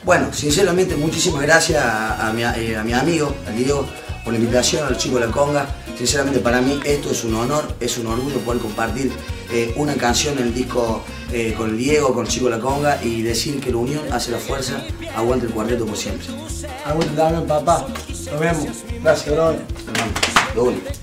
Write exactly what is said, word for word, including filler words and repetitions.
Bueno, sinceramente muchísimas gracias a, a, mi, eh, a mi amigo, a Diego, por la invitación, a los chicos de la conga. Sinceramente para mí esto es un honor, es un orgullo poder compartir eh, una canción en el disco eh, con el Diego, con el chico de la conga y decir que la unión hace la fuerza. Aguante el cuarteto por siempre. Aguante también, papá. Nos vemos. Gracias, brother. Hermano, lo único.